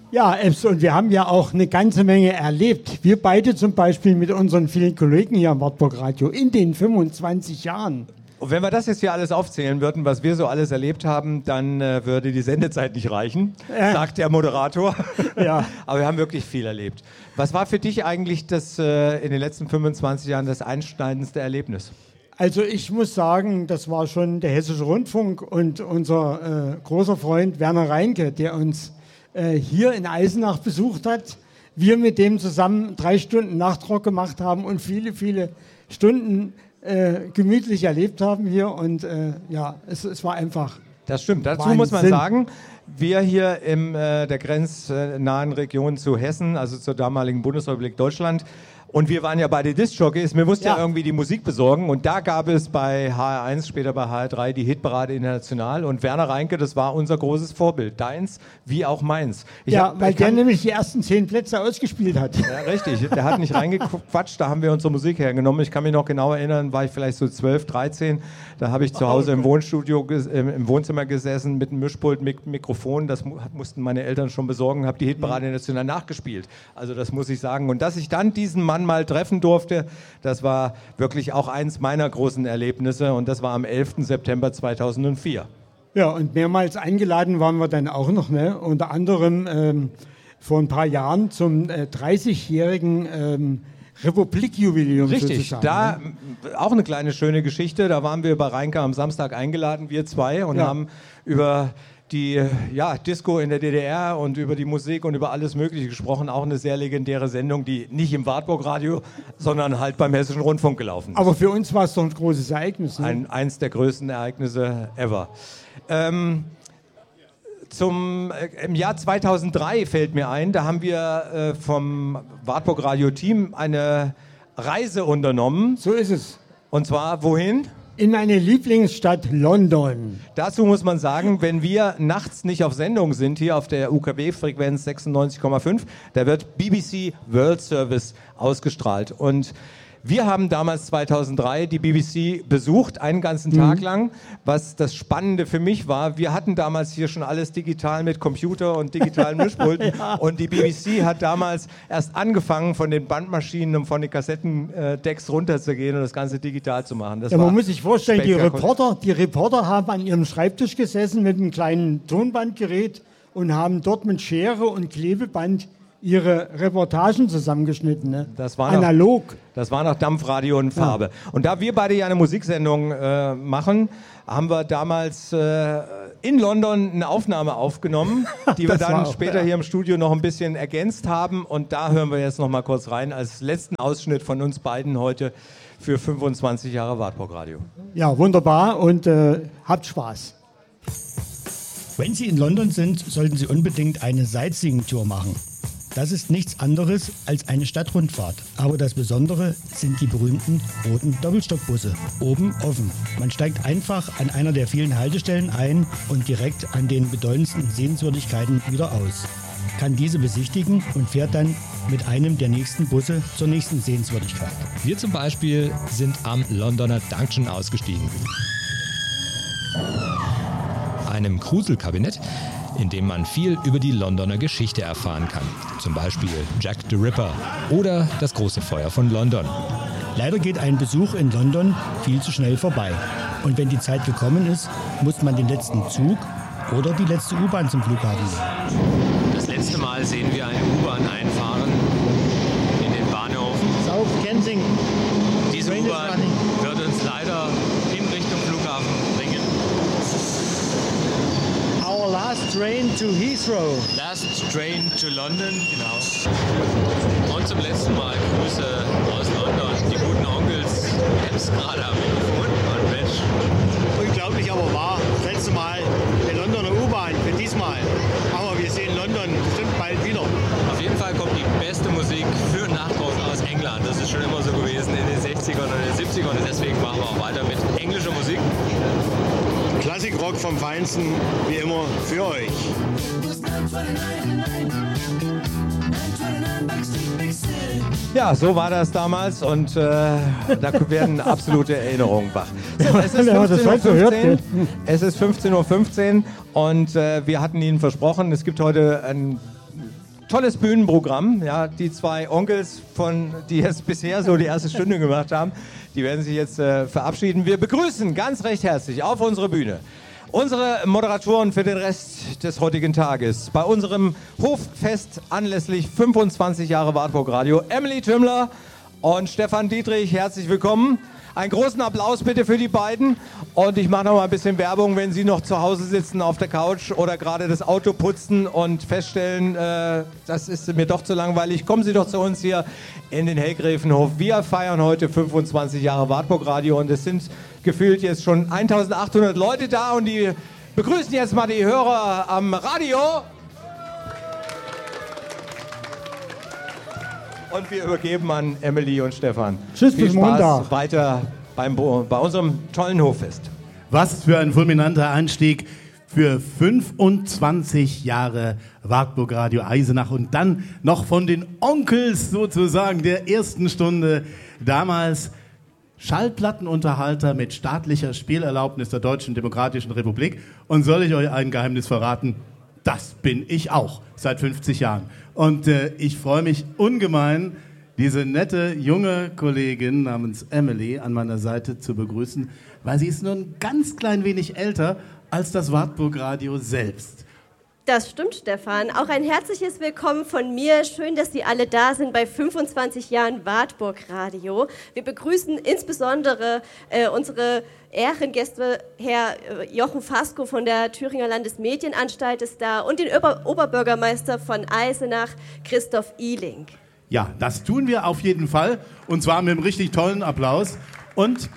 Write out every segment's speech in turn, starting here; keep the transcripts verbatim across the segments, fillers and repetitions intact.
Ja, Ebbs, und wir haben ja auch eine ganze Menge erlebt. Wir beide zum Beispiel mit unseren vielen Kollegen hier am Wartburg Radio in den fünfundzwanzig Jahren. Und wenn wir das jetzt hier alles aufzählen würden, was wir so alles erlebt haben, dann äh, würde die Sendezeit nicht reichen, äh. sagt der Moderator. Ja. Aber wir haben wirklich viel erlebt. Was war für dich eigentlich das, äh, in den letzten fünfundzwanzig Jahren das einschneidendste Erlebnis? Also ich muss sagen, das war schon der Hessische Rundfunk und unser äh, großer Freund Werner Reinke, der uns äh, hier in Eisenach besucht hat. Wir mit dem zusammen drei Stunden Nachtrock gemacht haben und viele, viele Stunden äh, gemütlich erlebt haben hier. Und äh, ja, es, es war einfach Das stimmt. Dazu Wahnsinn. muss man sagen, wir hier in äh, der grenznahen Region zu Hessen, also zur damaligen Bundesrepublik Deutschland, und wir waren ja beide Disc-Jockeys, wir mussten ja. ja irgendwie die Musik besorgen und da gab es bei H R eins, später bei H R drei die Hitparade International und Werner Reinke, das war unser großes Vorbild, deins wie auch meins. Ich ja, hab, weil der nämlich die ersten zehn Plätze ausgespielt hat. Ja, richtig, der hat nicht reingequatscht, da haben wir unsere Musik hergenommen. Ich kann mich noch genau erinnern, war ich vielleicht so zwölf, dreizehn, da habe ich zu Hause im Wohnstudio, im Wohnzimmer gesessen mit einem Mischpult, mit Mikrofon, das mussten meine Eltern schon besorgen, habe die Hitparade International nachgespielt. Also das muss ich sagen. Und dass ich dann diesen Mann mal treffen durfte, das war wirklich auch eins meiner großen Erlebnisse und das war am elften September zweitausendvier. Ja, und mehrmals eingeladen waren wir dann auch noch, ne? Unter anderem ähm, vor ein paar Jahren zum äh, dreißigjährigen ähm, Republikjubiläum. Richtig, da ne? Auch eine kleine schöne Geschichte, da waren wir bei Reinke am Samstag eingeladen, wir zwei, und ja. haben über die ja, Disco in der D D R und über die Musik und über alles Mögliche gesprochen. Auch eine sehr legendäre Sendung, die nicht im Wartburg Radio, sondern halt beim Hessischen Rundfunk gelaufen ist. Aber für uns war es doch ein großes Ereignis. Ne? Ein, eins der größten Ereignisse ever. Ähm, zum, äh, Im Jahr zweitausenddrei fällt mir ein, da haben wir äh, vom Wartburg Radio Team eine Reise unternommen. So ist es. Und zwar wohin? In meine Lieblingsstadt London. Dazu muss man sagen, wenn wir nachts nicht auf Sendung sind, hier auf der U K W-Frequenz sechsundneunzig Komma fünf, da wird B B C World Service ausgestrahlt. Und wir haben damals zweitausenddrei die B B C besucht, einen ganzen Tag mhm. lang. Was das Spannende für mich war, wir hatten damals hier schon alles digital mit Computer und digitalen Mischpulten. Ja. Und die B B C hat damals erst angefangen, von den Bandmaschinen und von den Kassettendecks runterzugehen und das Ganze digital zu machen. Das ja, man war muss sich vorstellen, die Reporter, die Reporter haben an ihrem Schreibtisch gesessen mit einem kleinen Tonbandgerät und haben dort mit Schere und Klebeband ihre Reportagen zusammengeschnitten, ne? Das war analog. Noch, das war noch Dampfradio und Farbe. Ja. Und da wir beide ja eine Musiksendung äh, machen, haben wir damals äh, in London eine Aufnahme aufgenommen, die wir dann auch, später ja. hier im Studio noch ein bisschen ergänzt haben. Und da hören wir jetzt noch mal kurz rein als letzten Ausschnitt von uns beiden heute für fünfundzwanzig Jahre Wartburg Radio. Ja, wunderbar und äh, habt Spaß. Wenn Sie in London sind, sollten Sie unbedingt eine Sightseeing-Tour machen. Das ist nichts anderes als eine Stadtrundfahrt. Aber das Besondere sind die berühmten roten Doppelstockbusse. Oben offen. Man steigt einfach an einer der vielen Haltestellen ein und direkt an den bedeutendsten Sehenswürdigkeiten wieder aus. Kann diese besichtigen und fährt dann mit einem der nächsten Busse zur nächsten Sehenswürdigkeit. Wir zum Beispiel sind am Londoner Junction ausgestiegen. Einem Gruselkabinett, in dem man viel über die Londoner Geschichte erfahren kann. Zum Beispiel Jack the Ripper oder das große Feuer von London. Leider geht ein Besuch in London viel zu schnell vorbei. Und wenn die Zeit gekommen ist, muss man den letzten Zug oder die letzte U-Bahn zum Flughafen nehmen. Das letzte Mal sehen wir eine U-Bahn einfahren in den Bahnhof South Kensington. Diese U-Bahn wird uns leider in Richtung Flughafen bringen. Our last train to Heathrow. Last train to London, genau. Und zum letzten Mal Grüße aus London. Die guten Onkels, Ebbs gerade am Mikrofon. Und Mensch. Unglaublich, aber wahr. Das letzte Mal eine Londoner U-Bahn für diesmal. Aber wir sehen London bestimmt bald wieder. Auf jeden Fall kommt die beste Musik für Nachtrock aus England. Das ist schon immer so gewesen in den sechzigern und den siebzigern. Und deswegen machen wir auch weiter mit englischer Musik. Klassikrock vom Feinsten, wie immer, für euch. Ja, so war das damals und äh, da werden absolute Erinnerungen wach. So, es ist fünfzehn Uhr fünfzehn, es ist fünfzehn Uhr fünfzehn und äh, wir hatten Ihnen versprochen, es gibt heute ein tolles Bühnenprogramm. Ja, die zwei Onkels, von, die jetzt bisher so die erste Stunde gemacht haben, die werden sich jetzt äh, verabschieden. Wir begrüßen ganz recht herzlich auf unsere Bühne unsere Moderatoren für den Rest des heutigen Tages. Bei unserem Hoffest anlässlich fünfundzwanzig Jahre Wartburg Radio, Emily Tümmler und Stefan Dietrich, herzlich willkommen. Einen großen Applaus bitte für die beiden. Und ich mache noch mal ein bisschen Werbung, wenn Sie noch zu Hause sitzen auf der Couch oder gerade das Auto putzen und feststellen, äh, das ist mir doch zu langweilig. Kommen Sie doch zu uns hier in den Hellgräfenhof. Wir feiern heute fünfundzwanzig Jahre Wartburg Radio und es sind gefühlt jetzt schon eintausendachthundert Leute da und die begrüßen jetzt mal die Hörer am Radio. Und wir übergeben an Emily und Stefan. Tschüss, Viel bis Spaß Montag. weiter beim, bei unserem tollen Hoffest. Was für ein fulminanter Einstieg für fünfundzwanzig Jahre Wartburg Radio Eisenach und dann noch von den Onkels sozusagen der ersten Stunde. Damals Schallplattenunterhalter mit staatlicher Spielerlaubnis der Deutschen Demokratischen Republik. Und soll ich euch ein Geheimnis verraten? Das bin ich auch seit fünfzig Jahren. Und äh, ich freue mich ungemein, diese nette junge Kollegin namens Emily an meiner Seite zu begrüßen, weil sie ist nur ein ganz klein wenig älter als das Wartburg Radio selbst. Das stimmt, Stefan. Auch ein herzliches Willkommen von mir. Schön, dass Sie alle da sind bei fünfundzwanzig Jahren Wartburg Radio. Wir begrüßen insbesondere äh, unsere Ehrengäste, Herr äh, Jochen Fasko von der Thüringer Landesmedienanstalt ist da und den Ober- Oberbürgermeister von Eisenach, Christoph Ihling. Ja, das tun wir auf jeden Fall und zwar mit einem richtig tollen Applaus. Und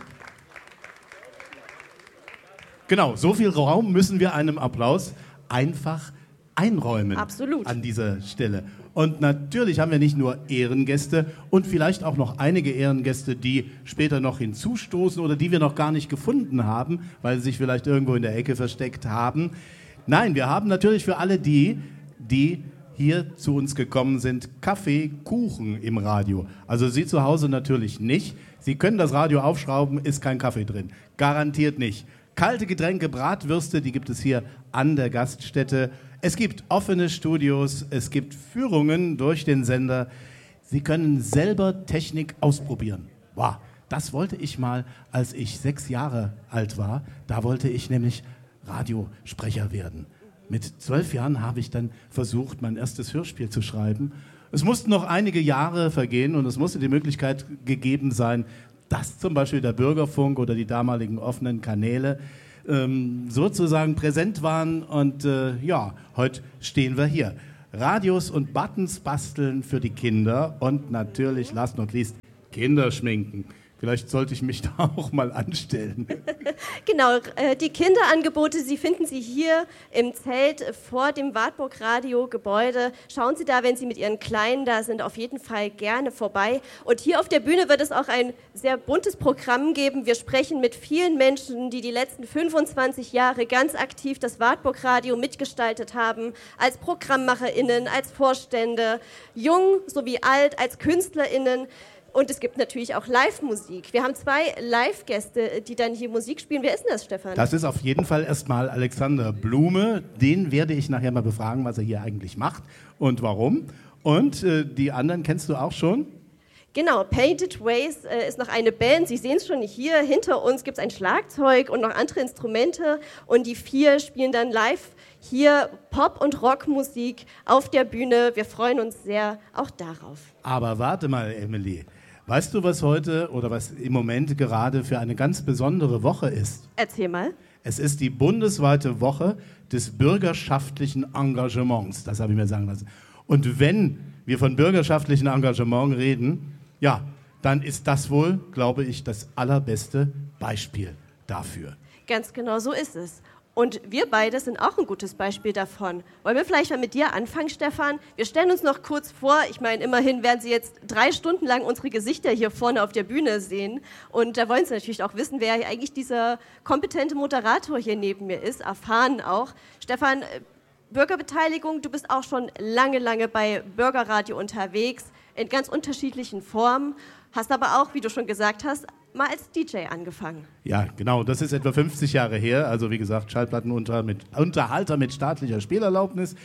genau, so viel Raum müssen wir einem Applaus einfach einräumen. Absolut. An dieser Stelle. Und natürlich haben wir nicht nur Ehrengäste und vielleicht auch noch einige Ehrengäste, die später noch hinzustoßen oder die wir noch gar nicht gefunden haben, weil sie sich vielleicht irgendwo in der Ecke versteckt haben. Nein, wir haben natürlich für alle die, die hier zu uns gekommen sind, Kaffee, Kuchen im Radio. Also Sie zu Hause natürlich nicht. Sie können das Radio aufschrauben, ist kein Kaffee drin. Garantiert nicht. Kalte Getränke, Bratwürste, die gibt es hier an der Gaststätte. Es gibt offene Studios, es gibt Führungen durch den Sender. Sie können selber Technik ausprobieren. Wow, das wollte ich mal, als ich sechs Jahre alt war. Da wollte ich nämlich Radiosprecher werden. Mit zwölf Jahren habe ich dann versucht, mein erstes Hörspiel zu schreiben. Es mussten noch einige Jahre vergehen und es musste die Möglichkeit gegeben sein, dass zum Beispiel der Bürgerfunk oder die damaligen offenen Kanäle ähm, sozusagen präsent waren. Und äh, ja, heute stehen wir hier. Radios und Buttons basteln für die Kinder und natürlich, last not least, Kinderschminken. Vielleicht sollte ich mich da auch mal anstellen. Genau, äh, die Kinderangebote, Sie finden Sie hier im Zelt vor dem Wartburg Radio Gebäude. Schauen Sie da, wenn Sie mit Ihren Kleinen da sind, auf jeden Fall gerne vorbei. Und hier auf der Bühne wird es auch ein sehr buntes Programm geben. Wir sprechen mit vielen Menschen, die die letzten fünfundzwanzig Jahre ganz aktiv das Wartburg Radio mitgestaltet haben, als ProgrammmacherInnen, als Vorstände, jung sowie alt, als KünstlerInnen. Und es gibt natürlich auch Live-Musik. Wir haben zwei Live-Gäste, die dann hier Musik spielen. Wer ist denn das, Stefan? Das ist auf jeden Fall erstmal Alexander Blume. Den werde ich nachher mal befragen, was er hier eigentlich macht und warum. Und äh, die anderen kennst du auch schon? Genau, Painted Ways äh, ist noch eine Band. Sie sehen es schon hier. Hinter uns gibt es ein Schlagzeug und noch andere Instrumente. Und die vier spielen dann live hier Pop- und Rockmusik auf der Bühne. Wir freuen uns sehr auch darauf. Aber warte mal, Emily. Weißt du, was heute oder was im Moment gerade für eine ganz besondere Woche ist? Erzähl mal. Es ist die bundesweite Woche des bürgerschaftlichen Engagements. Das habe ich mir sagen lassen. Und wenn wir von bürgerschaftlichem Engagement reden, ja, dann ist das wohl, glaube ich, das allerbeste Beispiel dafür. Ganz genau so ist es. Und wir beide sind auch ein gutes Beispiel davon. Wollen wir vielleicht mal mit dir anfangen, Stefan? Wir stellen uns noch kurz vor. Ich meine, immerhin werden Sie jetzt drei Stunden lang unsere Gesichter hier vorne auf der Bühne sehen. Und da wollen Sie natürlich auch wissen, wer eigentlich dieser kompetente Moderator hier neben mir ist, erfahren auch. Stefan, Bürgerbeteiligung, du bist auch schon lange, lange bei Bürgerradio unterwegs, in ganz unterschiedlichen Formen. Hast aber auch, wie du schon gesagt hast, mal als D J angefangen. Ja, genau. Das ist etwa fünfzig Jahre her. Also wie gesagt, Schallplattenunterhalter mit, Unterhalter mit staatlicher Spielerlaubnis.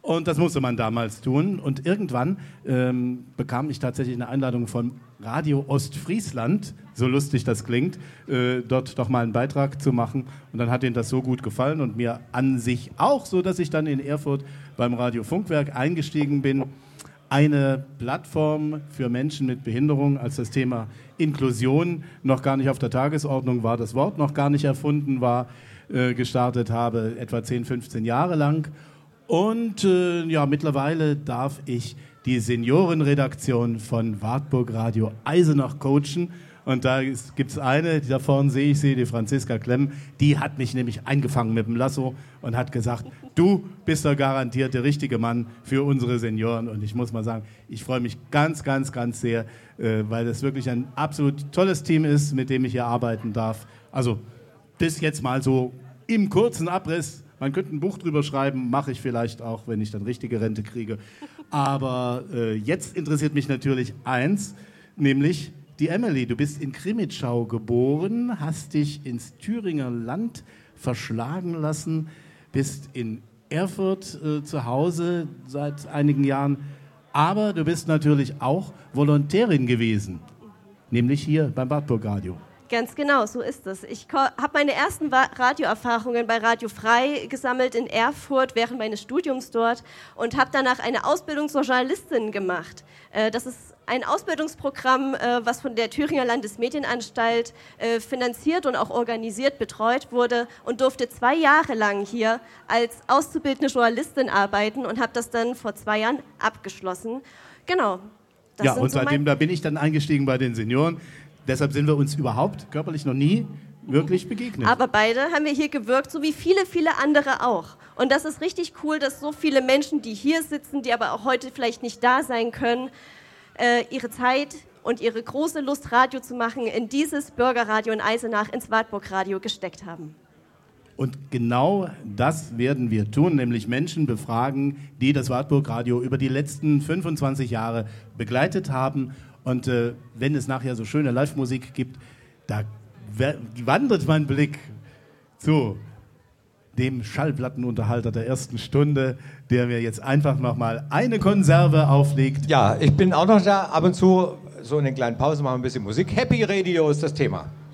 Und das musste man damals tun. Und irgendwann ähm, bekam ich tatsächlich eine Einladung von Radio Ostfriesland, so lustig das klingt, äh, dort doch mal einen Beitrag zu machen. Und dann hat ihnen das so gut gefallen und mir an sich auch, so dass ich dann in Erfurt beim Radio Funkwerk eingestiegen bin. Eine Plattform für Menschen mit Behinderung, als das Thema Inklusion noch gar nicht auf der Tagesordnung war, das Wort noch gar nicht erfunden war, äh, gestartet habe, etwa zehn, fünfzehn Jahre lang. Und äh, ja, mittlerweile darf ich die Seniorenredaktion von Wartburg Radio Eisenach coachen. Und da gibt es eine, da vorne sehe ich sie, die Franziska Klemm, die hat mich nämlich eingefangen mit dem Lasso und hat gesagt, du bist der garantierte richtige Mann für unsere Senioren. Und ich muss mal sagen, ich freue mich ganz, ganz, ganz sehr, äh, weil das wirklich ein absolut tolles Team ist, mit dem ich hier arbeiten darf. Also das jetzt mal so im kurzen Abriss. Man könnte ein Buch drüber schreiben, mache ich vielleicht auch, wenn ich dann richtige Rente kriege. Aber äh, jetzt interessiert mich natürlich eins, nämlich die Emily. Du bist in Krimitschau geboren, hast dich ins Thüringer Land verschlagen lassen, bist in Erfurt äh, zu Hause seit einigen Jahren. Aber du bist natürlich auch Volontärin gewesen, nämlich hier beim Wartburg Radio. Ganz genau, so ist es. Ich habe meine ersten Radioerfahrungen bei Radio Frei gesammelt in Erfurt während meines Studiums dort und habe danach eine Ausbildung zur Journalistin gemacht. Das ist ein Ausbildungsprogramm, was von der Thüringer Landesmedienanstalt finanziert und auch organisiert betreut wurde und durfte zwei Jahre lang hier als auszubildende Journalistin arbeiten und habe das dann vor zwei Jahren abgeschlossen. Genau. Ja, und so seitdem da bin ich dann eingestiegen bei den Senioren. Deshalb sind wir uns überhaupt körperlich noch nie wirklich begegnet. Aber beide haben wir hier gewirkt, so wie viele, viele andere auch. Und das ist richtig cool, dass so viele Menschen, die hier sitzen, die aber auch heute vielleicht nicht da sein können, äh, ihre Zeit und ihre große Lust, Radio zu machen, in dieses Bürgerradio in Eisenach, ins Wartburg Radio gesteckt haben. Und genau das werden wir tun, nämlich Menschen befragen, die das Wartburg Radio über die letzten fünfundzwanzig Jahre begleitet haben. Und äh, wenn es nachher so schöne Live-Musik gibt, da wandert mein Blick zu dem Schallplattenunterhalter der ersten Stunde, der mir jetzt einfach nochmal eine Konserve auflegt. Ja, ich bin auch noch da. Ab und zu, so in den kleinen Pausen, machen wir ein bisschen Musik. Happy Radio ist das Thema.